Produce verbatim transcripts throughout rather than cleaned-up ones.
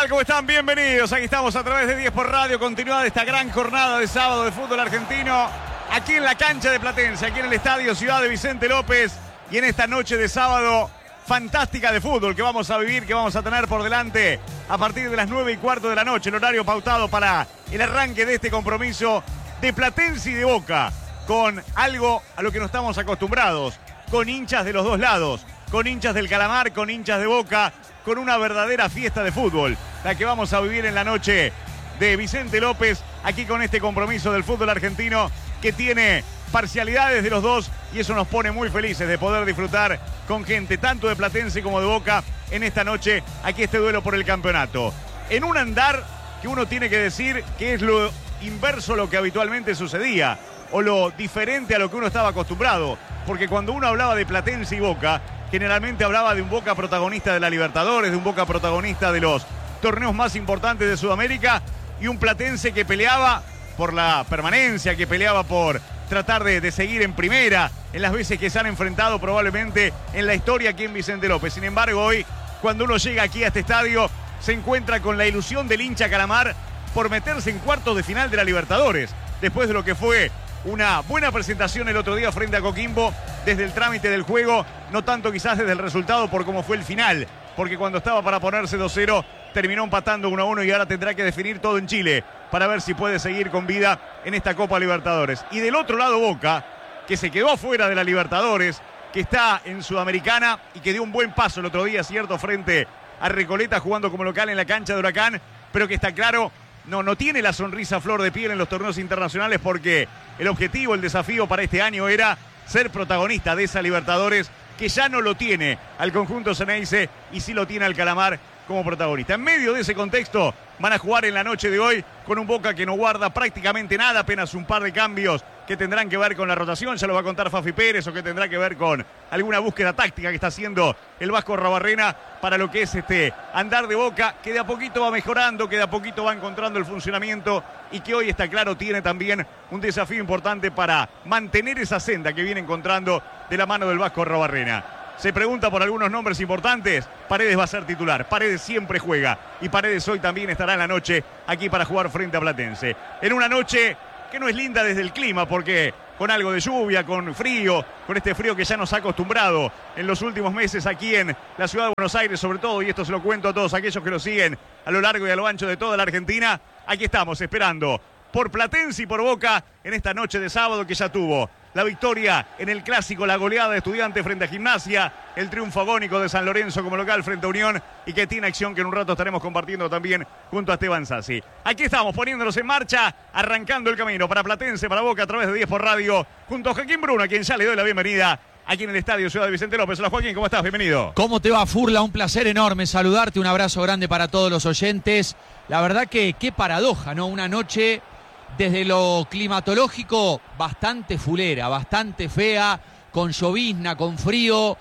tal? ¿Cómo están? Bienvenidos. Aquí estamos a través de diez por Radio. Continuada esta gran jornada de sábado de fútbol argentino. Aquí en la cancha de Platense, aquí en el estadio Ciudad de Vicente López. Y en esta noche de sábado fantástica de fútbol que vamos a vivir, que vamos a tener por delante a partir de las nueve y cuarto de la noche. El horario pautado para el arranque de este compromiso de Platense y de Boca. Con algo a lo que no estamos acostumbrados. Con hinchas de los dos lados. Con hinchas del Calamar, con hinchas de Boca. Con una verdadera fiesta de fútbol, la que vamos a vivir en la noche de Vicente López, aquí con este compromiso del fútbol argentino que tiene parcialidades de los dos y eso nos pone muy felices de poder disfrutar con gente tanto de Platense como de Boca en esta noche, aquí este duelo por el campeonato. En un andar que uno tiene que decir que es lo inverso a lo que habitualmente sucedía o lo diferente a lo que uno estaba acostumbrado, porque cuando uno hablaba de Platense y Boca, generalmente hablaba de un Boca protagonista de la Libertadores, de un Boca protagonista de los torneos más importantes de Sudamérica y un Platense que peleaba por la permanencia, que peleaba por tratar de, de seguir en primera en las veces que se han enfrentado probablemente en la historia aquí en Vicente López. Sin embargo, hoy, cuando uno llega aquí a este estadio, se encuentra con la ilusión del hincha Calamar por meterse en cuartos de final de la Libertadores, después de lo que fue una buena presentación el otro día frente a Coquimbo desde el trámite del juego, no tanto quizás desde el resultado por cómo fue el final, porque cuando estaba para ponerse dos cero terminó empatando uno a uno y ahora tendrá que definir todo en Chile para ver si puede seguir con vida en esta Copa Libertadores. Y del otro lado Boca, que se quedó afuera de la Libertadores, que está en Sudamericana y que dio un buen paso el otro día, cierto, frente a Recoleta jugando como local en la cancha de Huracán, pero que está claro, no, no tiene la sonrisa a flor de piel en los torneos internacionales porque el objetivo, el desafío para este año era ser protagonista de esa Libertadores que ya no lo tiene al conjunto Ceneice y sí lo tiene al Calamar como protagonista. En medio de ese contexto van a jugar en la noche de hoy con un Boca que no guarda prácticamente nada, apenas un par de cambios que tendrán que ver con la rotación, ya lo va a contar Fafi Pérez, o que tendrá que ver con alguna búsqueda táctica que está haciendo el Vasco Arruabarrena para lo que es este andar de Boca, que de a poquito va mejorando, que de a poquito va encontrando el funcionamiento y que hoy está claro tiene también un desafío importante para mantener esa senda que viene encontrando de la mano del Vasco Arruabarrena. Se pregunta por algunos nombres importantes. Paredes va a ser titular. Paredes siempre juega. Y Paredes hoy también estará en la noche aquí para jugar frente a Platense. En una noche que no es linda desde el clima, porque con algo de lluvia, con frío, con este frío que ya nos ha acostumbrado en los últimos meses aquí en la ciudad de Buenos Aires, sobre todo, y esto se lo cuento a todos aquellos que lo siguen a lo largo y a lo ancho de toda la Argentina. Aquí estamos esperando por Platense y por Boca en esta noche de sábado que ya tuvo la victoria en el clásico, la goleada de Estudiantes frente a Gimnasia, el triunfo agónico de San Lorenzo como local frente a Unión y que tiene acción que en un rato estaremos compartiendo también junto a Esteban Sassi. Aquí estamos poniéndonos en marcha, arrancando el camino para Platense, para Boca a través de diez por Radio, junto a Joaquín Bruno, a quien ya le doy la bienvenida aquí en el estadio Ciudad de Vicente López. Hola Joaquín, ¿cómo estás? Bienvenido. ¿Cómo te va, Furla? Un placer enorme saludarte, un abrazo grande para todos los oyentes. La verdad que qué paradoja, ¿no? Una noche desde lo climatológico bastante fulera, bastante fea, con llovizna, con frío,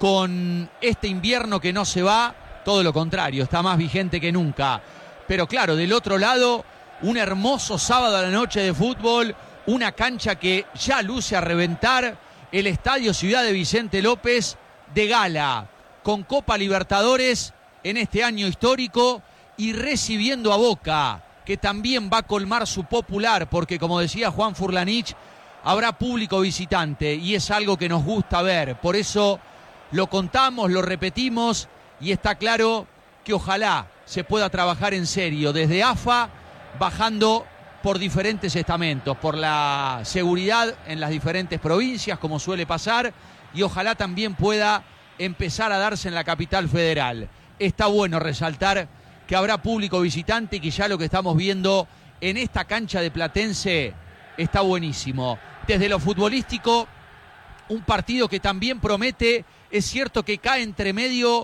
con este invierno que no se va, todo lo contrario, está más vigente que nunca. Pero claro, del otro lado, un hermoso sábado a la noche de fútbol, una cancha que ya luce a reventar, el estadio Ciudad de Vicente López de gala, con Copa Libertadores en este año histórico y recibiendo a Boca, que también va a colmar su popular, porque como decía Juan Furlanich, habrá público visitante y es algo que nos gusta ver. Por eso lo contamos, lo repetimos y está claro que ojalá se pueda trabajar en serio desde A F A, bajando por diferentes estamentos, por la seguridad en las diferentes provincias, como suele pasar, y ojalá también pueda empezar a darse en la capital federal. Está bueno resaltar que habrá público visitante y que ya lo que estamos viendo en esta cancha de Platense está buenísimo. Desde lo futbolístico, un partido que también promete, es cierto que cae entre medio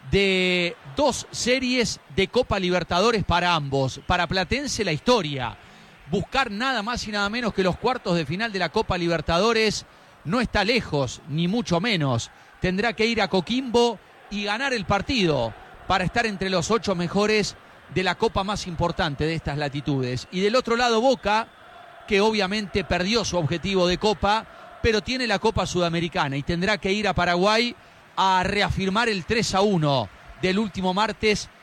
de dos series de Copa Libertadores para ambos. Para Platense la historia, buscar nada más y nada menos que los cuartos de final de la Copa Libertadores no está lejos, ni mucho menos. Tendrá que ir a Coquimbo y ganar el partido para estar entre los ocho mejores de la copa más importante de estas latitudes. Y del otro lado Boca, que obviamente perdió su objetivo de copa, pero tiene la Copa Sudamericana y tendrá que ir a Paraguay a reafirmar el tres a uno del último martes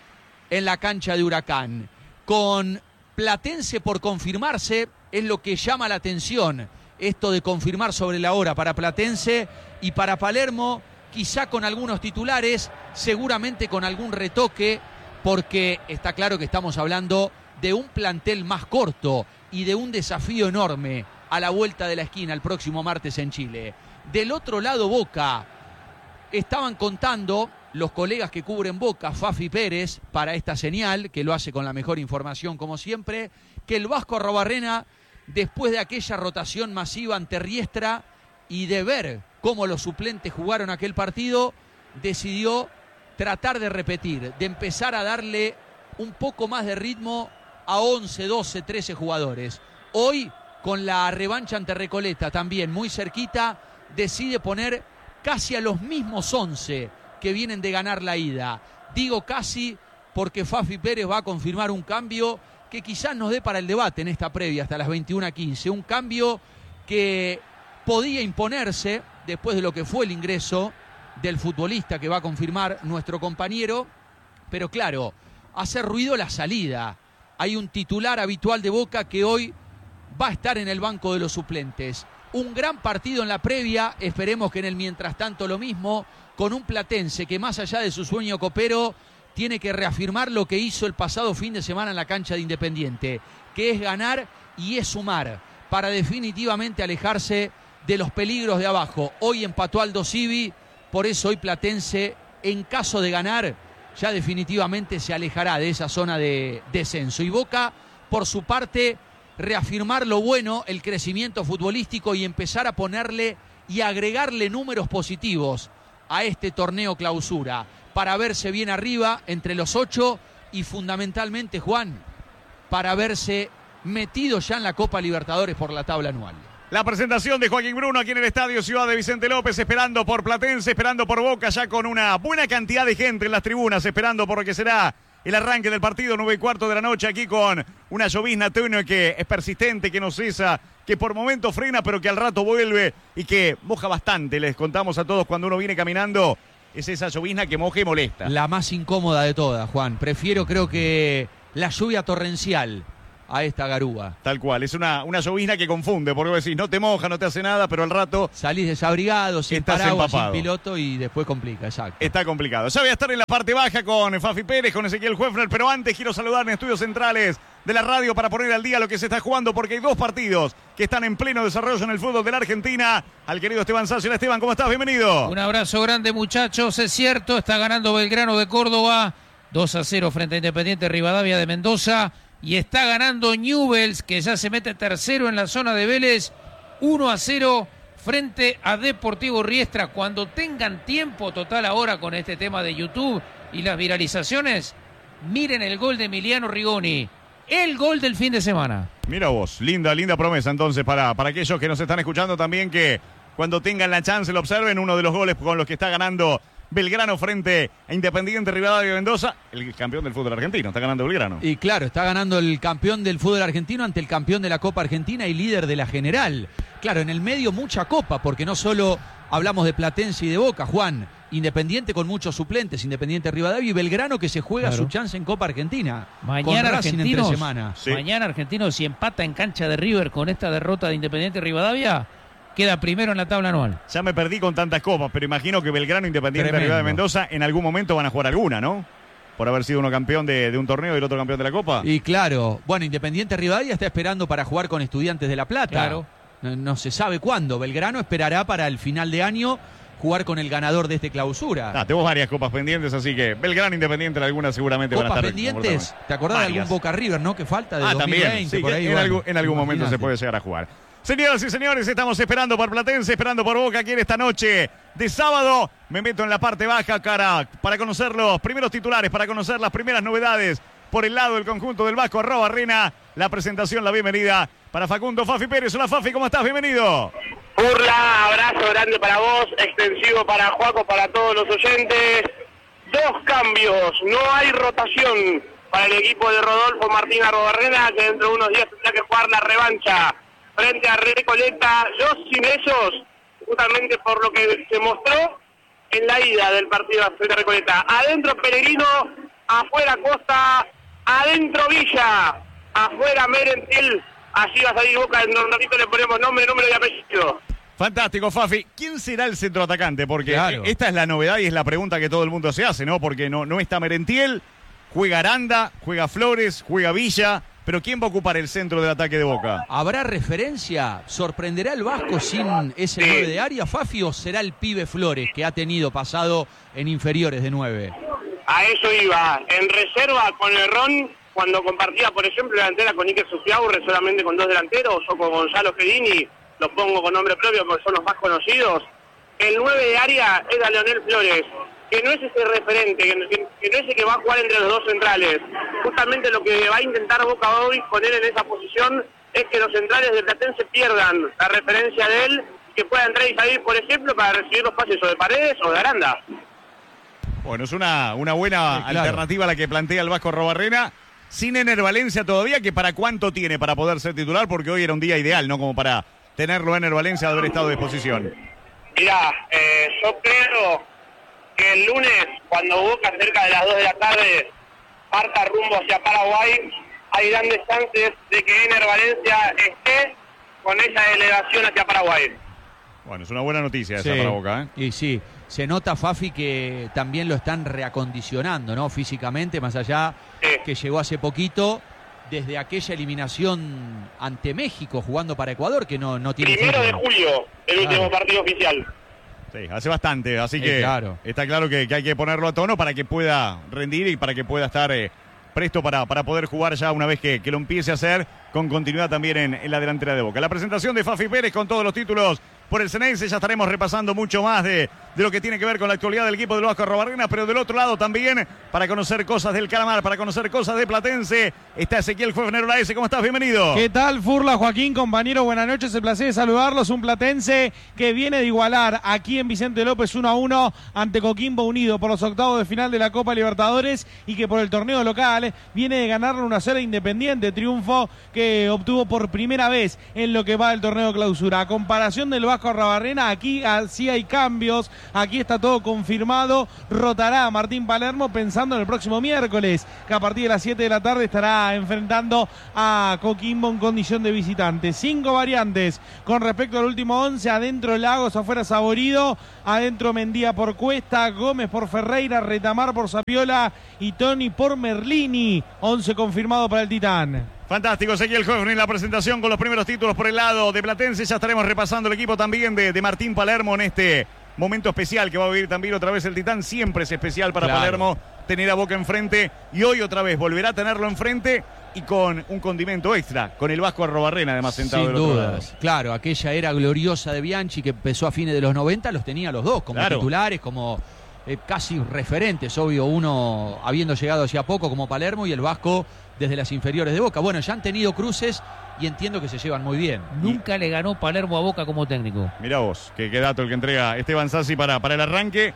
en la cancha de Huracán. Con Platense por confirmarse, es lo que llama la atención, esto de confirmar sobre la hora para Platense, y para Palermo quizá con algunos titulares, seguramente con algún retoque, porque está claro que estamos hablando de un plantel más corto y de un desafío enorme a la vuelta de la esquina el próximo martes en Chile. Del otro lado, Boca, estaban contando los colegas que cubren Boca, Fafi Pérez, para esta señal, que lo hace con la mejor información como siempre, que el Vasco Arrobarrena, después de aquella rotación masiva ante Riestra y de ver cómo los suplentes jugaron aquel partido, decidió tratar de repetir, de empezar a darle un poco más de ritmo a once, doce, trece jugadores. Hoy, con la revancha ante Recoleta también muy cerquita, decide poner casi a los mismos once que vienen de ganar la ida. Digo casi porque Fafi Pérez va a confirmar un cambio que quizás nos dé para el debate en esta previa hasta las veintiuna quince. Un cambio que podía imponerse después de lo que fue el ingreso del futbolista que va a confirmar nuestro compañero, pero claro, hace ruido la salida. Hay un titular habitual de Boca que hoy va a estar en el banco de los suplentes. Un gran partido en la previa, esperemos que en el mientras tanto lo mismo, con un Platense que más allá de su sueño copero, tiene que reafirmar lo que hizo el pasado fin de semana en la cancha de Independiente, que es ganar y es sumar, para definitivamente alejarse de los peligros de abajo. Hoy empató Aldo Civi, por eso hoy Platense, en caso de ganar, ya definitivamente se alejará de esa zona de descenso. Y Boca, por su parte, reafirmar lo bueno, el crecimiento futbolístico y empezar a ponerle y agregarle números positivos a este torneo clausura, para verse bien arriba entre los ocho y fundamentalmente, Juan, para verse metido ya en la Copa Libertadores por la tabla anual. La presentación de Joaquín Bruno aquí en el Estadio Ciudad de Vicente López, esperando por Platense, esperando por Boca, ya con una buena cantidad de gente en las tribunas, esperando por lo que será el arranque del partido, nueve y cuarto de la noche, aquí con una llovizna tenue que es persistente, que no cesa, que por momentos frena, pero que al rato vuelve y que moja bastante. Les contamos a todos cuando uno viene caminando, es esa llovizna que moja y molesta. La más incómoda de todas, Juan. Prefiero, creo que la lluvia torrencial a esta garúa. Tal cual, es una, una llovizna que confunde, porque vos decís, no te moja, no te hace nada, pero al rato salís desabrigado, sin paraguas, sin piloto y después complica, exacto. Está complicado. Ya voy a estar en la parte baja con Fafi Pérez, con Ezequiel Huefner, pero antes quiero saludar en estudios centrales de la radio para poner al día lo que se está jugando, porque hay dos partidos que están en pleno desarrollo en el fútbol de la Argentina. Al querido Esteban Sánchez. Esteban, ¿cómo estás? Bienvenido. Un abrazo grande, muchachos. Es cierto, está ganando Belgrano de Córdoba dos a cero frente a Independiente Rivadavia de Mendoza. Y está ganando Newell's, que ya se mete tercero en la zona de Vélez, uno a cero frente a Deportivo Riestra. Cuando tengan tiempo total ahora con este tema de YouTube y las viralizaciones, miren el gol de Emiliano Rigoni, el gol del fin de semana. Mira vos, linda, linda promesa entonces para, para aquellos que nos están escuchando también, que cuando tengan la chance lo observen, uno de los goles con los que está ganando Belgrano frente a Independiente Rivadavia de Mendoza, el campeón del fútbol argentino, está ganando Belgrano. Y claro, está ganando el campeón del fútbol argentino ante el campeón de la Copa Argentina y líder de la general. Claro, en el medio mucha copa, porque no solo hablamos de Platense y de Boca, Juan. Independiente con muchos suplentes, Independiente Rivadavia y Belgrano, que se juega claro. su chance en Copa Argentina. Mañana Argentinos, sí. mañana Argentinos, si empata en cancha de River con esta derrota de Independiente Rivadavia, queda primero en la tabla anual. Ya me perdí con tantas copas, pero imagino que Belgrano, Independiente Rivadavia de Mendoza en algún momento van a jugar alguna, ¿no? Por haber sido uno campeón de, de un torneo y el otro campeón de la Copa. Y claro, bueno, Independiente Rivadavia está esperando para jugar con Estudiantes de La Plata. Claro. No, no se sabe cuándo. Belgrano esperará para el final de año jugar con el ganador de este clausura. Ah, tenemos varias copas pendientes, así que Belgrano, Independiente, en algunas seguramente copas van a estar. pendientes, ¿te acordás varias. de algún Boca River, no? Que falta de ah, dos mil veinte, también, sí, por ahí. En, bueno, algún, en algún momento se puede llegar a jugar. Señoras y señores, estamos esperando por Platense, esperando por Boca aquí en esta noche de sábado. Me meto en la parte baja, cara, para conocer los primeros titulares, para conocer las primeras novedades por el lado del conjunto del Vasco Arrobarrena. La presentación, la bienvenida para Facundo Fafi Pérez. Hola Fafi, ¿cómo estás? Bienvenido. Burla, abrazo grande para vos, extensivo para Juaco, para todos los oyentes. Dos cambios, no hay rotación para el equipo de Rodolfo Martín Arrobarrena, que dentro de unos días tendrá que jugar la revancha frente a Recoleta. Yo sin ellos, justamente por lo que se mostró en la ida del partido frente a Recoleta. Adentro Pellegrino, afuera Costa, adentro Villa, afuera Merentiel, así va a salir Boca, en un ratito le ponemos nombre, número y apellido. Fantástico, Fafi. ¿Quién será el centroatacante? Porque claro. esta es la novedad y es la pregunta que todo el mundo se hace, ¿no? Porque no, no está Merentiel, juega Aranda, juega Flores, juega Villa, pero ¿quién va a ocupar el centro del ataque de Boca? ¿Habrá referencia? ¿Sorprenderá el Vasco sin ese nueve de área, Fafi, o será el pibe Flores que ha tenido pasado en inferiores de nueve? A eso iba. En reserva con el Ron, cuando compartía, por ejemplo, la delantera con Iker Sufiaurre solamente con dos delanteros, o con Gonzalo Gedini, los pongo con nombre propio porque son los más conocidos. El nueve de área era Leonel Flores, que no es ese referente, que, que, que no es el que va a jugar entre los dos centrales. Justamente lo que va a intentar Boca hoy poner en esa posición es que los centrales de Platense pierdan la referencia de él, que pueda entrar y salir, por ejemplo, para recibir los pases o de Paredes o de Aranda. Bueno, es una, una buena sí, claro. alternativa la que plantea el Vasco Arrobarrena. Sin Ener Valencia todavía, que para cuánto tiene para poder ser titular, porque hoy era un día ideal, ¿no? Como para tenerlo Ener Valencia de haber estado a disposición. Mirá, eh, yo creo que el lunes, cuando Boca cerca de las dos de la tarde parta rumbo hacia Paraguay, hay grandes chances de que Ener Valencia esté con esa delegación hacia Paraguay. Bueno, es una buena noticia esa Sí. para Boca, ¿eh? Y sí, se nota, Fafi, que también lo están reacondicionando, ¿no? Físicamente, más allá Sí. que llegó hace poquito, desde aquella eliminación ante México, jugando para Ecuador, que no, no tiene... Primero de fútbol. julio, el Claro. último partido oficial. Sí, hace bastante, así Sí, que claro. está claro que, que hay que ponerlo a tono para que pueda rendir y para que pueda estar eh, presto para, para poder jugar ya una vez que, que lo empiece a hacer con continuidad también en, en la delantera de Boca. La presentación de Fafi Pérez con todos los títulos por el Ceneice, ya estaremos repasando mucho más de, de lo que tiene que ver con la actualidad del equipo del Vasco Arrobarrena, pero del otro lado también, para conocer cosas del Calamar, para conocer cosas de Platense, está Ezequiel Fuefner Olaese. ¿Cómo estás? Bienvenido. ¿Qué tal, Furla, Joaquín, compañero? Buenas noches, el placer de saludarlos. Un platense que viene de igualar aquí en Vicente López uno a uno ante Coquimbo Unido por los octavos de final de la Copa Libertadores y que por el torneo local viene de ganarle una sola Independiente, triunfo que obtuvo por primera vez en lo que va del torneo clausura. A comparación del Vasco Arrobarrena, aquí sí hay cambios, aquí está todo confirmado. Rotará Martín Palermo pensando en el próximo miércoles, que a partir de las siete de la tarde estará enfrentando a Coquimbo en condición de visitante. Cinco variantes con respecto al último once: adentro Lagos, afuera Saborido, adentro Mendía por Cuesta, Gómez por Ferreira, Retamar por Sapiola y Toni por Merlini. Once confirmado para el Titán. Fantástico, Ezequiel Fuefner en la presentación con los primeros títulos por el lado de Platense. Ya estaremos repasando el equipo también de, de Martín Palermo en este momento especial que va a vivir también otra vez el Titán. Siempre es especial para Claro. Palermo tener a Boca enfrente, y hoy otra vez volverá a tenerlo enfrente y con un condimento extra, con el Vasco Arrobarrena además sentado Sin del otro lado. dudas, claro, aquella era gloriosa de Bianchi que empezó a fines de los noventa, los tenía los dos como Claro. titulares, como eh, casi referentes, obvio, uno habiendo llegado hacía poco como Palermo y el Vasco desde las inferiores de Boca. Bueno, ya han tenido cruces y entiendo que se llevan muy bien. Nunca le ganó Palermo a Boca como técnico. Mirá vos, qué, qué dato el que entrega Esteban Sassi para, para el arranque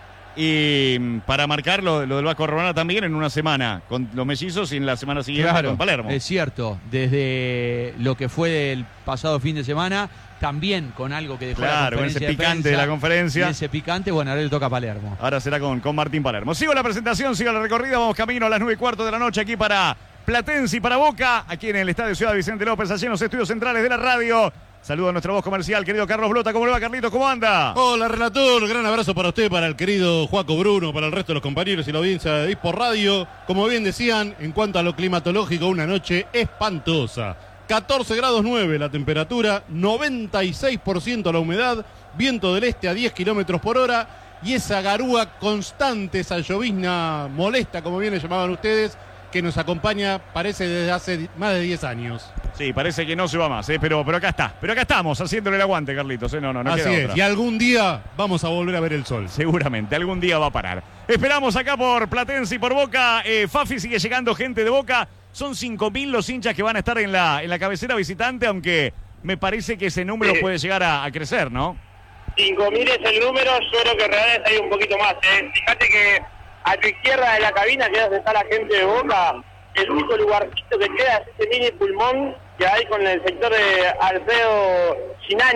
y mm, para marcar lo, lo del Vasco Arrobarrena también en una semana con los mellizos y en la semana siguiente con Palermo. Es cierto, desde lo que fue el pasado fin de semana, también con algo que dejó la Claro, con ese conferencia de picante prensa, de la conferencia. y ese picante, bueno, ahora le toca a Palermo. Ahora será con, con Martín Palermo. Sigo la presentación, sigo la recorrida, vamos camino a las nueve y cuarto de la noche aquí para Platense y para Boca, aquí en el Estadio Ciudad Vicente López, allí en los estudios centrales de la radio. Saludo a nuestra voz comercial, querido Carlos Blota. ¿Cómo le va, Carlito? ¿Cómo anda? Hola, relator. Gran abrazo para usted, para el querido Juaco Bruno, para el resto de los compañeros y la audiencia de Dispo Radio. Como bien decían, en cuanto a lo climatológico, una noche espantosa. catorce grados nueve la temperatura, noventa y seis por ciento la humedad, viento del este a diez kilómetros por hora y esa garúa constante, esa llovizna molesta, como bien le llamaban ustedes, que nos acompaña, parece, desde hace más de diez años. Sí, parece que no se va más, ¿eh? pero, pero acá está. Pero acá estamos, haciéndole el aguante, Carlitos. ¿eh? No, no, no Así queda es, otra. y algún día vamos a volver a ver el sol. Seguramente, algún día va a parar. Esperamos acá por Platense y por Boca. Eh, Fafi, sigue llegando gente de Boca. Son cinco mil los hinchas que van a estar en la, en la cabecera visitante, aunque me parece que ese número Sí. puede llegar a, a crecer, ¿no? cinco mil es el número, yo creo que en realidad hay un poquito más. ¿eh? Fíjate que a tu izquierda de la cabina, que es donde está la gente de Boca, el único lugarcito que queda es ese mini pulmón que hay con el sector de Alfredo Ginani,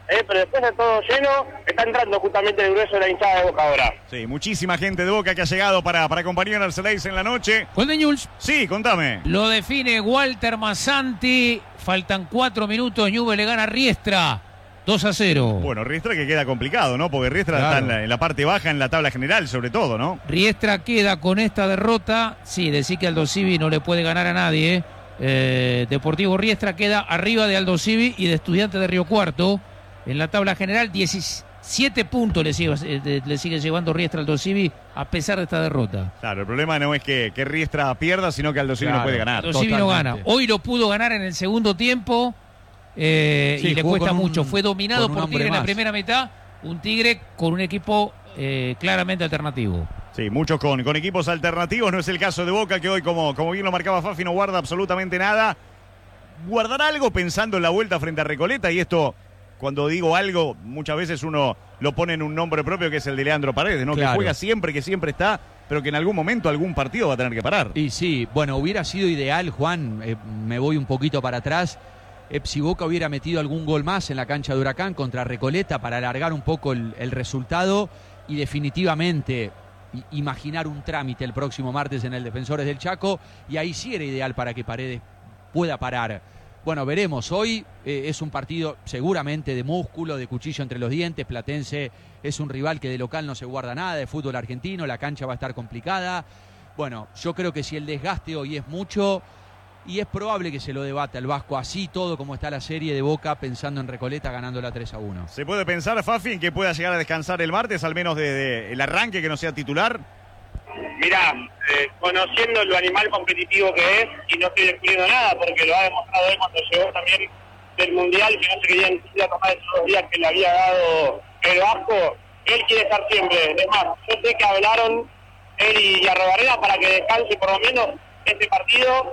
eh, pero después de todo lleno, está entrando justamente el grueso de la hinchada de Boca ahora. Sí, muchísima gente de Boca que ha llegado para, para acompañar al Celeste en la noche. Gol de Newell's. Sí, contame. Lo define Walter Massanti. Faltan cuatro minutos. Newell's le gana a Riestra. dos a cero. Bueno, Riestra que queda complicado, ¿no? Porque Riestra Claro. está en la, en la parte baja, en la tabla general, sobre todo, ¿no? Riestra queda con esta derrota. Sí, decir que Aldo Civi no le puede ganar a nadie. ¿eh? Eh, Deportivo Riestra queda arriba de Aldo Civi y de Estudiantes de Río Cuarto. En la tabla general, diecisiete puntos le sigue, eh, le sigue llevando Riestra al Aldo Civi a pesar de esta derrota. Claro, el problema no es que, que Riestra pierda, sino que Aldo Civi Claro. no puede ganar. Aldo Civi no Totalmente. gana. Hoy lo pudo ganar en el segundo tiempo eh, Sí, y le jugó cuesta con un- mucho. Fue dominado con un por hombre Tigre en la más. primera mitad. Un Tigre con un equipo eh, claramente alternativo. Sí, muchos con, con equipos alternativos. No es el caso de Boca, que hoy, como, como bien lo marcaba Fafi, no guarda absolutamente nada. Guardará algo pensando en la vuelta frente a Recoleta, y esto, cuando digo algo, muchas veces uno lo pone en un nombre propio, que es el de Leandro Paredes, ¿no? Claro. Que juega siempre, que siempre está, pero que en algún momento algún partido va a tener que parar. Y sí, bueno, hubiera sido ideal, Juan, eh, me voy un poquito para atrás, eh, si Boca hubiera metido algún gol más en la cancha de Huracán contra Recoleta para alargar un poco el, el resultado y definitivamente i- imaginar un trámite el próximo martes en el Defensores del Chaco, y ahí sí era ideal para que Paredes pueda parar. Bueno, veremos. Hoy eh, es un partido seguramente de músculo, de cuchillo entre los dientes. Platense es un rival que de local no se guarda nada, de fútbol argentino, la cancha va a estar complicada. Bueno, yo creo que si el desgaste hoy es mucho, y es probable que se lo debata el Vasco, así todo como está la serie de Boca, pensando en Recoleta ganándola tres a uno. ¿Se puede pensar, Fafi, en que pueda llegar a descansar el martes, al menos desde el arranque, que no sea titular? Mirá, eh, conociendo lo animal competitivo que es, y no estoy descubriendo nada, porque lo ha demostrado él cuando llegó también del Mundial, que no se quería ni siquiera tomar esos dos días que le había dado el Vasco. Él quiere estar siempre. Es más, yo sé que hablaron él y Arrobarrena para que descanse por lo menos este partido,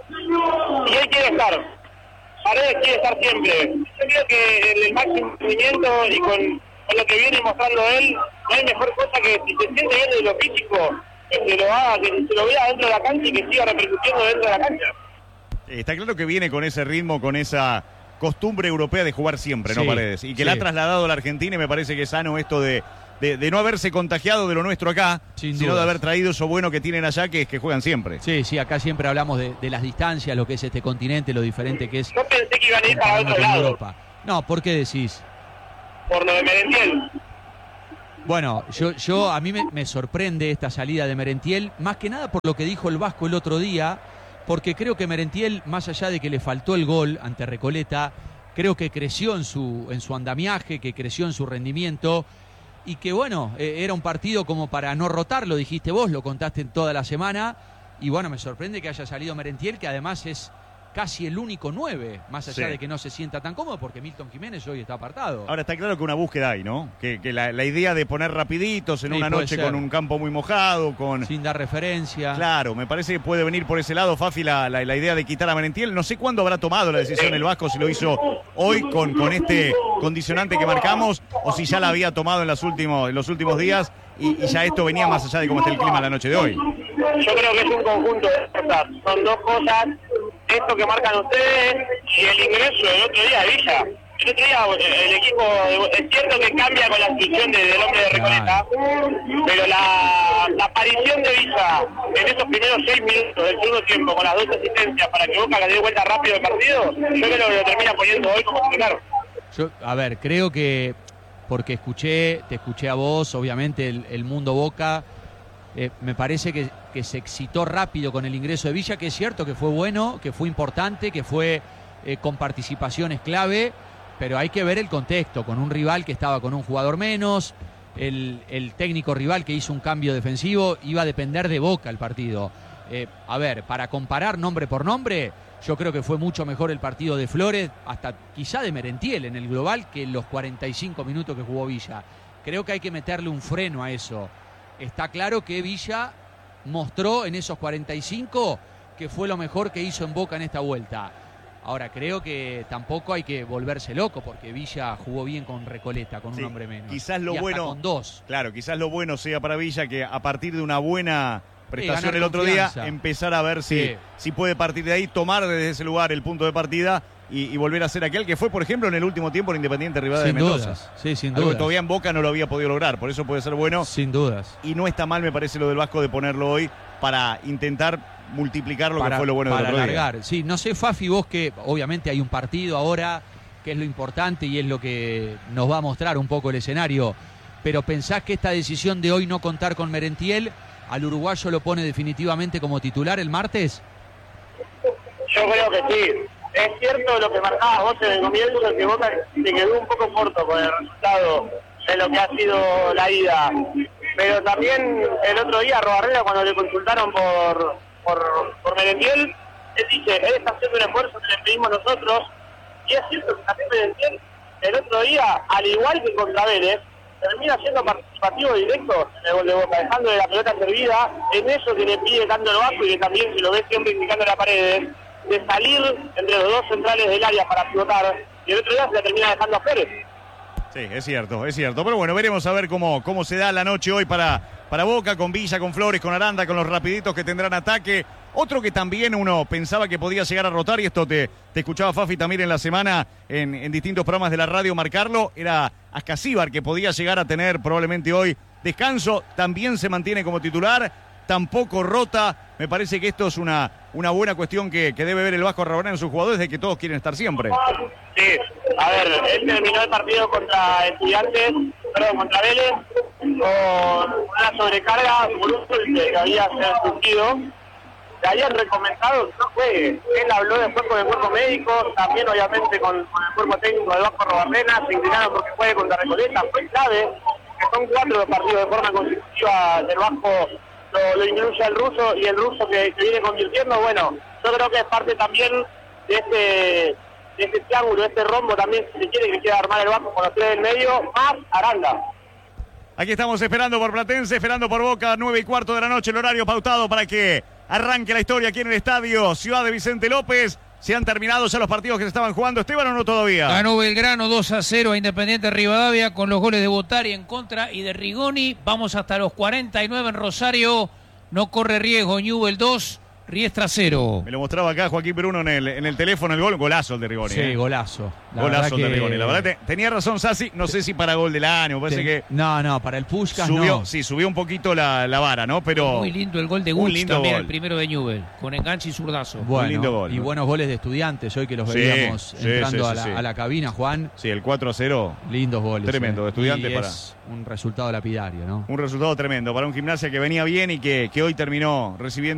y él quiere estar. Paredes quiere estar siempre. Yo creo que en el máximo rendimiento y con, con lo que viene mostrando él, no hay mejor cosa que si se siente bien de lo físico, que se lo haga, que se lo vea dentro de la cancha y que siga repercutiendo dentro de la cancha. Eh, Está claro que viene con ese ritmo, con esa costumbre europea de jugar siempre, ¿no, Sí, Paredes? Y que sí. la ha trasladado a la Argentina, y me parece que es sano esto de, de, de no haberse contagiado de lo nuestro acá, Sin sino dudas. de haber traído eso bueno que tienen allá, que es que juegan siempre. Sí, sí, acá siempre hablamos de, de las distancias, lo que es este continente, lo diferente que es Yo pensé que iban a ir para comparando otro con lado, Europa. No, ¿por qué decís? por lo de Merentiel. Bueno, yo, yo a mí me, me sorprende esta salida de Merentiel, más que nada por lo que dijo el Vasco el otro día, porque creo que Merentiel, más allá de que le faltó el gol ante Recoleta, creo que creció en su, en su andamiaje, que creció en su rendimiento, y que bueno, eh, era un partido como para no rotarlo, dijiste vos, lo contaste en toda la semana, y bueno, me sorprende que haya salido Merentiel, que además es casi el único nueve, más allá Sí. de que no se sienta tan cómodo, porque Milton Jiménez hoy está apartado. Ahora está claro que una búsqueda hay, ¿no? Que, que la, la idea de poner rapiditos en Sí, una puede noche ser. con un campo muy mojado, con... Sin dar referencia. Claro, me parece que puede venir por ese lado, Fafi, la, la, la idea de quitar a Merentiel. No sé cuándo habrá tomado la decisión el Vasco, si lo hizo hoy con, con este condicionante que marcamos, o si ya la había tomado en, las últimos, en los últimos días, y, y ya esto venía más allá de cómo está el clima la noche de hoy. Yo creo que es un conjunto de cosas. Son dos cosas, esto que marcan ustedes y el ingreso del otro día de Villa. El otro día eh, el equipo, es cierto que cambia con la expulsión de- del hombre de Recoleta, pero la, la aparición de Villa en esos primeros seis minutos del segundo tiempo, con las dos asistencias para que Boca le dé vuelta rápido el partido, yo creo que lo termina poniendo hoy como titular. Yo, a ver, creo que porque escuché, te escuché a vos, obviamente el, el mundo Boca, eh, me parece que, que se excitó rápido con el ingreso de Villa, que es cierto que fue bueno, que fue importante, que fue eh, con participaciones clave, pero hay que ver el contexto, con un rival que estaba con un jugador menos, el, el técnico rival que hizo un cambio defensivo, iba a depender de Boca el partido. Eh, a ver, para comparar nombre por nombre, yo creo que fue mucho mejor el partido de Flores, hasta quizá de Merentiel en el global, que los cuarenta y cinco minutos que jugó Villa. Creo que hay que meterle un freno a eso. Está claro que Villa mostró en esos cuarenta y cinco que fue lo mejor que hizo en Boca en esta vuelta. Ahora, creo que tampoco hay que volverse loco, porque Villa jugó bien con Recoleta, con Sí, un hombre menos. quizás lo y hasta bueno- con dos. Claro, quizás lo bueno sea para Villa que a partir de una buena prestación ganar el otro confianza. día, empezar a ver si, Sí. si puede partir de ahí, tomar desde ese lugar el punto de partida y, y volver a ser aquel que fue, por ejemplo, en el último tiempo en Independiente Rivadavia Sin de Mendoza. dudas, sí, sin Algo dudas. que todavía en Boca no lo había podido lograr, por eso puede ser bueno. Sin dudas. Y no está mal, me parece, lo del Vasco de ponerlo hoy para intentar multiplicar lo para, que fue lo bueno del para otro día. alargar. Sí, no sé, Fafi, vos que obviamente hay un partido ahora, que es lo importante y es lo que nos va a mostrar un poco el escenario, pero ¿pensás que esta decisión de hoy no contar con Merentiel al uruguayo lo pone definitivamente como titular el martes? Yo creo que sí. Es cierto lo que marcabas vos en el comienzo, que Boca se quedó un poco corto con el resultado de lo que ha sido la ida. Pero también el otro día, Robarrera, cuando le consultaron por, por, por Merentiel, él dice, él está haciendo un esfuerzo que le pedimos nosotros. Y es cierto que también Merentiel, el otro día, al igual que contra Vélez, termina siendo participativo directo en el gol de Boca, dejándole la pelota servida, en eso que le pide tanto el Vasco y que también se lo ve siempre indicando la pared, de salir entre los dos centrales del área para pivotar, y el otro día se la termina dejando a Pérez. Sí, es cierto, es cierto. Pero bueno, veremos a ver cómo, cómo se da la noche hoy para, para Boca, con Villa, con Flores, con Aranda, con los rapiditos que tendrán ataque. Otro que también uno pensaba que podía llegar a rotar, y esto te, te escuchaba Fafi también en la semana en, en distintos programas de la radio marcarlo, era Ascasíbar, que podía llegar a tener probablemente hoy descanso. También se mantiene como titular, tampoco rota. Me parece que esto es una, una buena cuestión que, que debe ver el Vasco Rabanal en sus jugadores, de que todos quieren estar siempre. Sí, a ver, él terminó el partido contra Estudiantes, perdón, contra Vélez, con una sobrecarga brutal que había surgido. Le habían recomendado que no juegue. Él habló después con el cuerpo médico, también obviamente con, con el cuerpo técnico del Vasco Robarrena, se inclinaron porque juegue contra Recoleta. Fue clave, que son cuatro los partidos de forma consecutiva del Vasco, lo, lo incluye el ruso, y el ruso que, que viene convirtiendo. Bueno, yo creo que es parte también de este, de este triángulo, de este rombo también, si se quiere, que quiera armar el Vasco con los tres del medio, más Aranda. Aquí estamos esperando por Platense, esperando por Boca, nueve y cuarto de la noche, el horario pautado para que arranque la historia aquí en el estadio Ciudad de Vicente López. ¿Se han terminado ya los partidos que se estaban jugando, Esteban, o no todavía? Ganó Belgrano dos a cero a Independiente Rivadavia con los goles de Botari en contra y de Rigoni. Vamos hasta los cuarenta y nueve en Rosario. No corre riesgo. Newell dos, Riestra cero. Me lo mostraba acá Joaquín Bruno en el, en el teléfono, el gol, golazo el de Rigoni. Sí, eh. golazo. La Golazo verdad de que- Rigoni. La verdad, te- tenía razón Sassi, no sé si para gol del año, me parece Ten- que No, no, para el Puskás subió, no. sí, subió un poquito la, la vara, ¿no? Pero Muy lindo el gol de un Guts lindo también, gol. el primero de Newell, con enganche y zurdazo. Bueno, lindo gol, y ¿no? buenos goles de Estudiantes hoy que los Sí, veíamos sí, entrando sí, a, sí, la, sí. a la cabina, Juan. sí, el cuatro a cero, Lindos goles. Tremendo, de Estudiantes y para- es un resultado lapidario, ¿no? un resultado tremendo para un Gimnasia que venía bien y que, que hoy terminó recibiendo